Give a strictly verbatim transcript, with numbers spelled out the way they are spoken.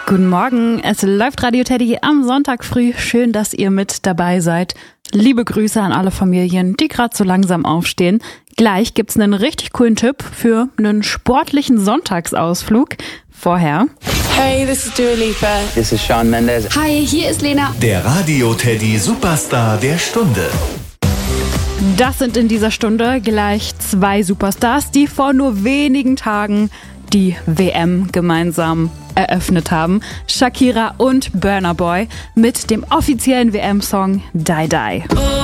Guten Morgen, es läuft Radio Teddy am Sonntag früh. Schön, dass ihr mit dabei seid. Liebe Grüße an alle Familien, die gerade so langsam aufstehen. Gleich gibt's einen richtig coolen Tipp für einen sportlichen Sonntagsausflug. Vorher. Hey, this is Dua Lipa. This is Shawn Mendes. Hi, hier ist Lena. Der Radio Teddy Superstar der Stunde. Das sind in dieser Stunde gleich zwei Superstars, die vor nur wenigen Tagen die W M gemeinsam eröffnet haben. Shakira und Burna Boy mit dem offiziellen W M-Song Die Die.